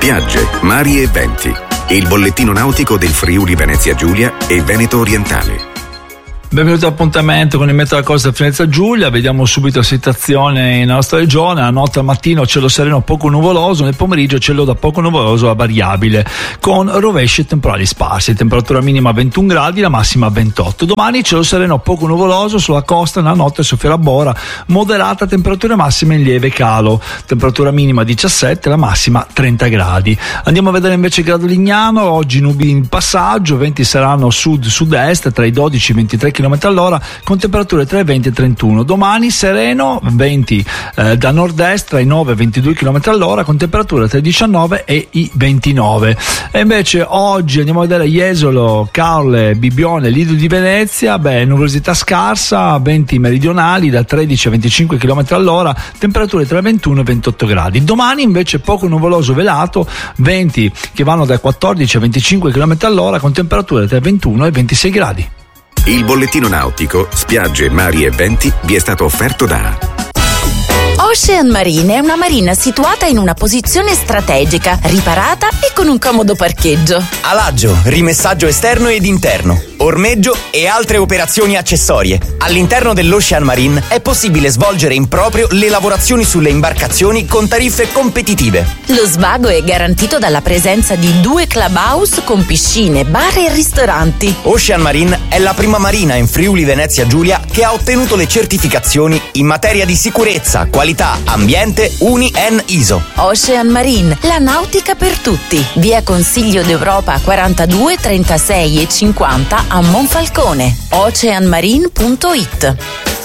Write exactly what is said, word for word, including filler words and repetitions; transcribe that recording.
spiagge, mari e venti. Il bollettino nautico del Friuli Venezia Giulia e Veneto Orientale. Benvenuti all'appuntamento con il meteo della costa Venezia Giulia. Vediamo subito la situazione nella nostra regione. La notte al mattino cielo sereno poco nuvoloso, nel pomeriggio cielo da poco nuvoloso a variabile con rovesci e temporali sparsi. Temperatura minima ventuno gradi, la massima ventotto. Domani cielo sereno poco nuvoloso sulla costa, nella notte soffia bora, moderata, temperature massime in lieve calo. Temperatura minima diciassette, la massima trenta gradi. Andiamo a vedere invece il grado Lignano. Oggi nubi in passaggio, venti saranno sud-sud-est tra i dodici e i ventitré chilometri all'ora con temperature tra i venti e i trentuno. Domani sereno, venti eh, da nord-est tra i nove e i ventidue chilometri all'ora con temperature tra i diciannove e i ventinove. E invece oggi andiamo a vedere Jesolo, Caorle, Bibbione, Lido di Venezia. Beh, nuvolosità scarsa, venti meridionali da tredici a venticinque chilometri all'ora, temperature tra i ventuno e i ventotto gradi. Domani invece poco nuvoloso velato, venti che vanno dai quattordici a venticinque chilometri all'ora con temperature tra i ventuno e i ventisei gradi. Il bollettino nautico, spiagge, mari e venti vi è stato offerto da Ocean Marine è una marina situata in una posizione strategica, riparata e con un comodo parcheggio. Alaggio, rimessaggio esterno ed interno, ormeggio e altre operazioni accessorie. All'interno dell'Ocean Marine è possibile svolgere in proprio le lavorazioni sulle imbarcazioni con tariffe competitive. Lo svago è garantito dalla presenza di due clubhouse con piscine, bar e ristoranti. Ocean Marine è la prima marina in Friuli Venezia Giulia che ha ottenuto le certificazioni in materia di sicurezza, qualità, ambiente U N I-N I S O. Ocean Marine, la nautica per tutti. Via Consiglio d'Europa quarantadue, trentasei e cinquanta a Monfalcone. ocean marine punto it.